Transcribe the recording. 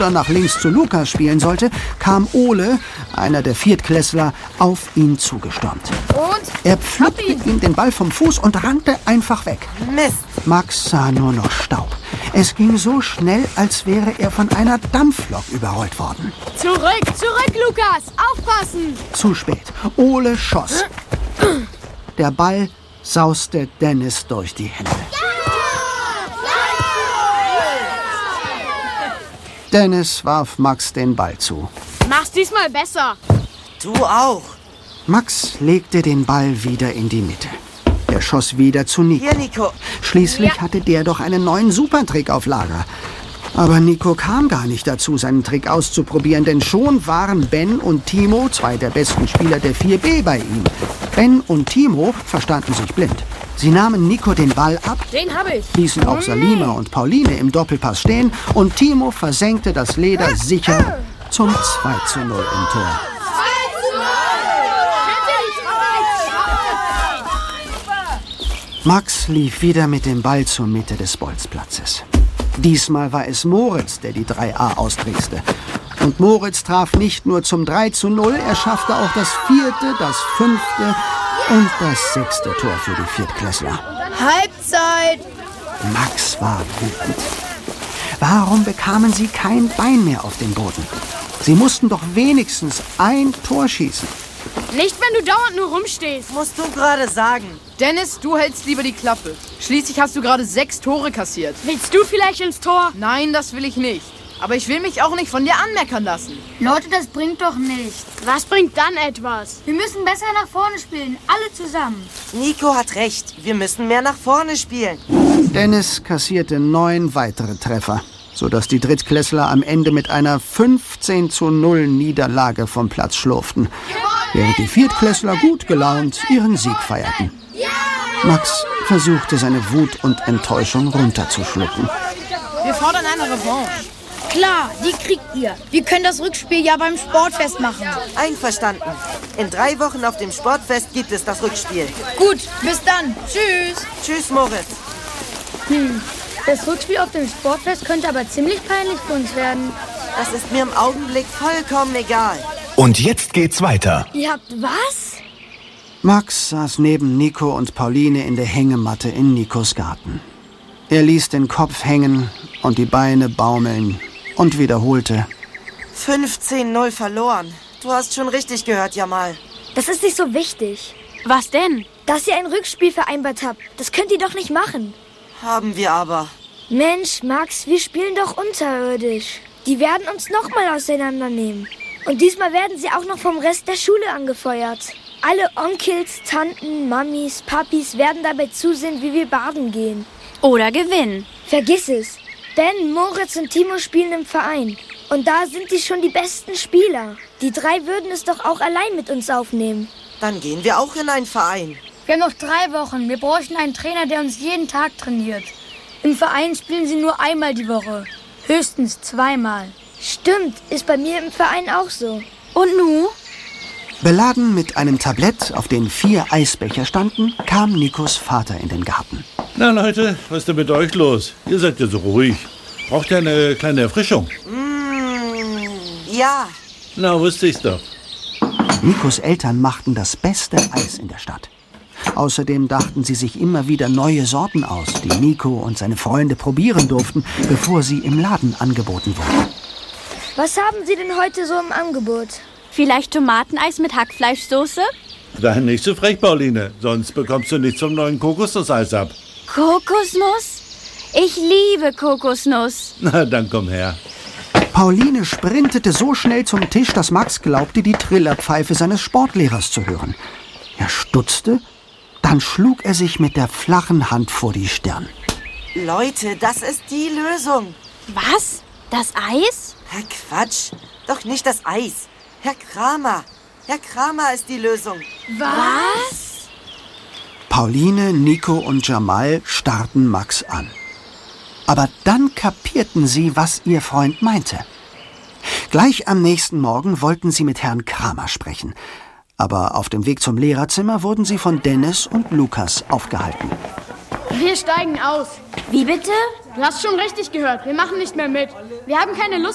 oder nach links zu Lukas spielen sollte, kam Ole, einer der Viertklässler, auf ihn zugestürmt. Und? Er pflückte ihm den Ball vom Fuß und rannte einfach weg. Mist! Max sah nur noch Staub. Es ging so schnell, als wäre er von einer Dampflok überrollt worden. Zurück, Lukas! Aufpassen! Zu spät. Ole schoss. Der Ball sauste Dennis durch die Hände. Dennis warf Max den Ball zu. Mach's diesmal besser. Du auch. Max legte den Ball wieder in die Mitte. Er schoss wieder zu Nico. Hier, Nico. Schließlich hatte der doch einen neuen Supertrick auf Lager. Aber Nico kam gar nicht dazu, seinen Trick auszuprobieren, denn schon waren Ben und Timo, zwei der besten Spieler der 4B, bei ihm. Ben und Timo verstanden sich blind. Sie nahmen Nico den Ball ab, Den hab ich. ließen auch Salima und Pauline im Doppelpass stehen und Timo versenkte das Leder sicher zum 2:0 im Tor. Max lief wieder mit dem Ball zur Mitte des Bolzplatzes. Diesmal war es Moritz, der die 3A austrickste. Und Moritz traf nicht nur zum 3:0, er schaffte auch das 4., das 5. und das 6. Tor für die Viertklässler. Halbzeit. Max war wütend. Warum bekamen sie kein Bein mehr auf den Boden? Sie mussten doch wenigstens ein Tor schießen. Nicht, wenn du dauernd nur rumstehst. Musst du gerade sagen. Dennis, du hältst lieber die Klappe. Schließlich hast du gerade 6 Tore kassiert. Willst du vielleicht ins Tor? Nein, das will ich nicht. Aber ich will mich auch nicht von dir anmeckern lassen. Leute, das bringt doch nichts. Was bringt dann etwas? Wir müssen besser nach vorne spielen, alle zusammen. Nico hat recht. Wir müssen mehr nach vorne spielen. Dennis kassierte 9 weitere Treffer, sodass die Drittklässler am Ende mit einer 15:0 Niederlage vom Platz schlurften, während die Viertklässler gut gelaunt ihren Sieg feierten. Max versuchte seine Wut und Enttäuschung runterzuschlucken. Wir fordern eine Revanche. Klar, die kriegt ihr. Wir können das Rückspiel ja beim Sportfest machen. Einverstanden. In 3 Wochen auf dem Sportfest gibt es das Rückspiel. Gut, bis dann. Tschüss. Tschüss, Moritz. Das Rückspiel auf dem Sportfest könnte aber ziemlich peinlich für uns werden. Das ist mir im Augenblick vollkommen egal. Und jetzt geht's weiter. Ihr habt was? Max saß neben Nico und Pauline in der Hängematte in Nikos Garten. Er ließ den Kopf hängen und die Beine baumeln und wiederholte: 15:0 verloren. Du hast schon richtig gehört, Jamal. Das ist nicht so wichtig. Was denn? Dass ihr ein Rückspiel vereinbart habt, das könnt ihr doch nicht machen. Haben wir aber. Mensch, Max, wir spielen doch unterirdisch. Die werden uns nochmal auseinandernehmen. Und diesmal werden sie auch noch vom Rest der Schule angefeuert. Alle Onkels, Tanten, Mamis, Papis werden dabei zusehen, wie wir baden gehen. Oder gewinnen. Vergiss es. Ben, Moritz und Timo spielen im Verein. Und da sind die schon die besten Spieler. Die 3 würden es doch auch allein mit uns aufnehmen. Dann gehen wir auch in einen Verein. Wir haben noch 3 Wochen. Wir bräuchten einen Trainer, der uns jeden Tag trainiert. Im Verein spielen sie nur einmal die Woche. Höchstens 2-mal. Stimmt, ist bei mir im Verein auch so. Und nu? Beladen mit einem Tablett, auf dem 4 Eisbecher standen, kam Nikos Vater in den Garten. Na Leute, was ist denn mit euch los? Ihr seid ja so ruhig. Braucht ihr eine kleine Erfrischung? Ja. Na, wusste ich's doch. Nikos Eltern machten das beste Eis in der Stadt. Außerdem dachten sie sich immer wieder neue Sorten aus, die Nico und seine Freunde probieren durften, bevor sie im Laden angeboten wurden. Was haben Sie denn heute so im Angebot? Vielleicht Tomateneis mit Hackfleischsoße? Sei nicht so frech, Pauline, sonst bekommst du nichts vom neuen Kokosnusseis ab. Kokosnuss? Ich liebe Kokosnuss. Na, dann komm her. Pauline sprintete so schnell zum Tisch, dass Max glaubte, die Trillerpfeife seines Sportlehrers zu hören. Er stutzte, dann schlug er sich mit der flachen Hand vor die Stirn. Leute, das ist die Lösung. Was? Das Eis? Herr Quatsch, doch nicht das Eis. Herr Kramer. Herr Kramer ist die Lösung. Was? Pauline, Nico und Jamal starrten Max an. Aber dann kapierten sie, was ihr Freund meinte. Gleich am nächsten Morgen wollten sie mit Herrn Kramer sprechen. Aber auf dem Weg zum Lehrerzimmer wurden sie von Dennis und Lukas aufgehalten. Wir steigen aus. Wie bitte? Du hast schon richtig gehört. Wir machen nicht mehr mit. Wir haben keine Lust